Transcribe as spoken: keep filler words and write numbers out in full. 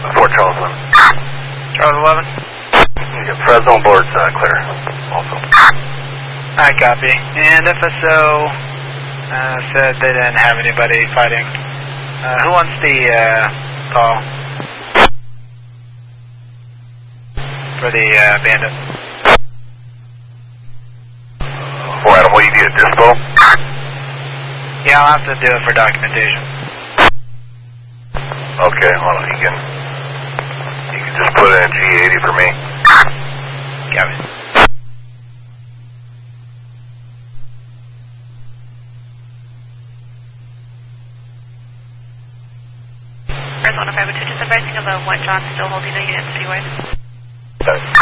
Fort Charles eleven. Charles eleven. Yeah, Fresno board's uh, clear also. I copy. And F S O uh, said they didn't have anybody fighting. Uh, who wants the uh, call for the uh, bandit? Well, Adam, what do you need, a dispo? Yeah, I'll have to do it for documentation. Okay, hold on, you can, you can just put it in G eighty for me. Copy. Arizona five oh two, just advising of a one John still holding a unit citywide. Okay.